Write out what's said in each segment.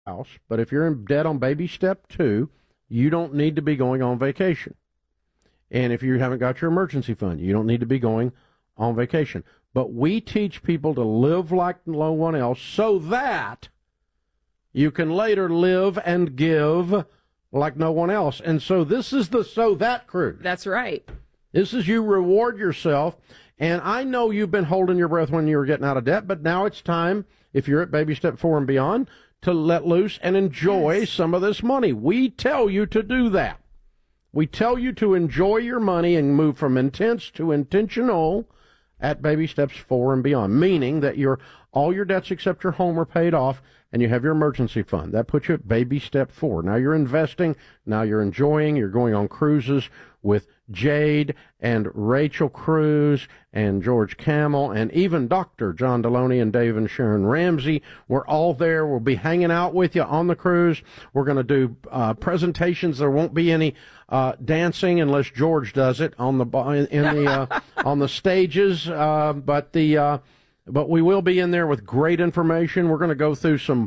house, but if you're in debt on baby step 2, you don't need to be going on vacation. And if you haven't got your emergency fund, you don't need to be going on vacation. But we teach people to live like no one else so that you can later live and give like no one else. And so this is the So That cruise. That's right. This is you reward yourself. And I know you've been holding your breath when you were getting out of debt, but now it's time, if you're at baby step 4 and beyond, to let loose and enjoy some of this money. We tell you to do that. We tell you to enjoy your money and move from intense to intentional at baby steps 4 and beyond, meaning that all your debts except your home are paid off and you have your emergency fund. That puts you at baby step 4. Now you're investing. Now you're enjoying. You're going on cruises with Jade and Rachel Cruz and George Camel and even Dr. John Deloney and Dave and Sharon Ramsey. We're all there. We'll be hanging out with you on the cruise. We're going to do presentations. There won't be any dancing unless George does it on the on the stages. But we will be in there with great information. We're going to go through some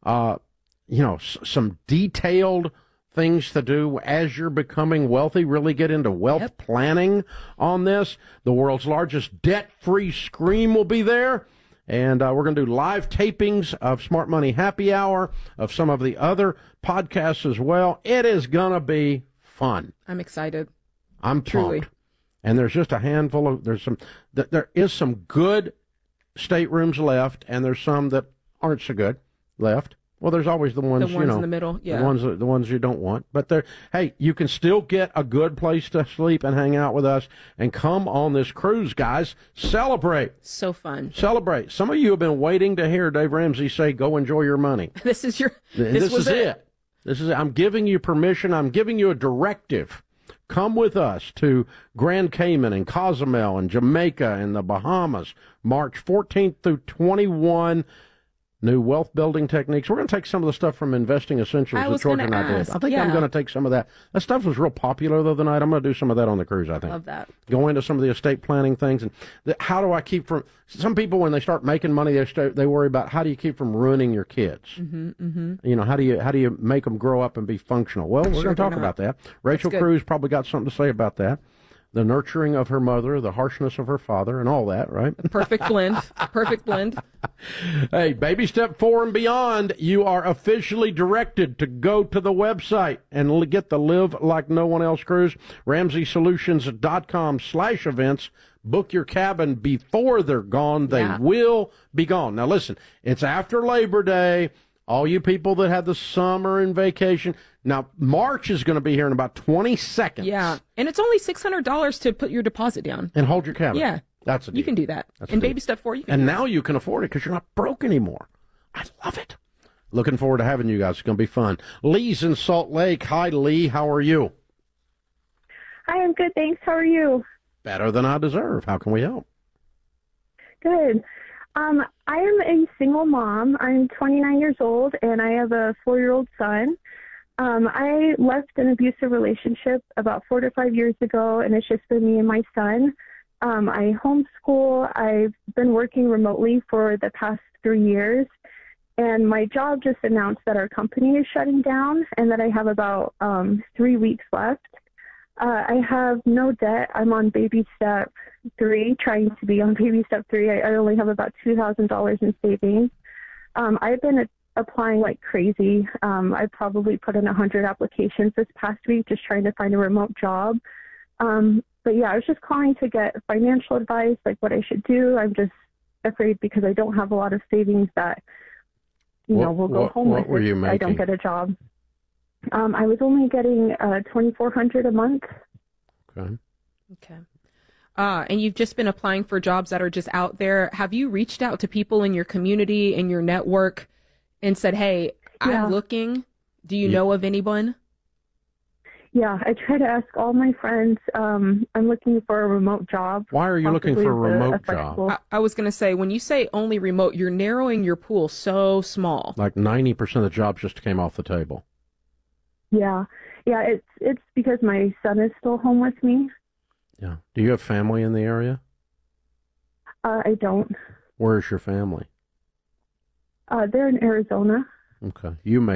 detailed things to do as you're becoming wealthy, really get into wealth planning on this. The world's largest debt-free scream will be there. And we're going to do live tapings of Smart Money Happy Hour, of some of the other podcasts as well. It is going to be fun. I'm excited. I'm pumped. And there's just a handful of, there is some good staterooms left, and there's some that aren't so good left. Well, there's always the ones in the middle, yeah. The ones you don't want. But hey, you can still get a good place to sleep and hang out with us and come on this cruise, guys. Celebrate. So fun. Celebrate. Some of you have been waiting to hear Dave Ramsey say, "Go enjoy your money." This is it. This is it. I'm giving you permission. I'm giving you a directive. Come with us to Grand Cayman and Cozumel and Jamaica and the Bahamas, March 14th through 21. New wealth building techniques. We're going to take some of the stuff from Investing Essentials that George and I did. I think I'm going to take some of that. That stuff was real popular the other night. I'm going to do some of that on the cruise, I think. Love that. Go into some of the estate planning things. And how do I keep from... Some people, when they start making money, they worry about how do you keep from ruining your kids? Mm-hmm, mm-hmm. How do you make them grow up and be functional? Well, we're going to talk about that. Rachel Cruz probably got something to say about that. The nurturing of her mother, the harshness of her father, and all that, right? Perfect blend. Perfect blend. Hey, baby step 4 and beyond, you are officially directed to go to the website and get the Live Like No One Else cruise, RamseySolutions.com/events. Book your cabin before they're gone. They will be gone. Now, listen, it's after Labor Day. All you people that had the summer and vacation. Now, March is going to be here in about 20 seconds. Yeah, and it's only $600 to put your deposit down. And hold your cabin. Yeah. That's a deal. You can do that. And baby step 4, you can. And now you can afford it because you're not broke anymore. I love it. Looking forward to having you guys. It's going to be fun. Lee's in Salt Lake. Hi, Lee. How are you? Hi, I'm good, thanks. How are you? Better than I deserve. How can we help? Good. I am a single mom. I'm 29 years old, and I have a 4-year-old son. I left an abusive relationship about 4 to 5 years ago, and it's just been me and my son. I homeschool. I've been working remotely for the past 3 years, and my job just announced that our company is shutting down and that I have about 3 weeks left. I have no debt. I'm on baby step 3, trying to be on baby step 3. I only have about $2,000 in savings. I've been applying like crazy. I probably put in 100 applications this past week just trying to find a remote job. But yeah, I was just calling to get financial advice, like what I should do. I'm just afraid because I don't have a lot of savings that, will go homeless if I don't get a job. I was only getting $2,400 a month. Okay. And you've just been applying for jobs that are just out there. Have you reached out to people in your community, in your network, and said, hey, I'm looking. Do you know of anyone? Yeah, I try to ask all my friends. I'm looking for a remote job. Why are you looking for a remote job? I was going to say, when you say only remote, you're narrowing your pool so small. Like 90% of the jobs just came off the table. Yeah. It's because my son is still home with me. Yeah. Do you have family in the area? I don't. Where's your family? They're in Arizona. Okay. You may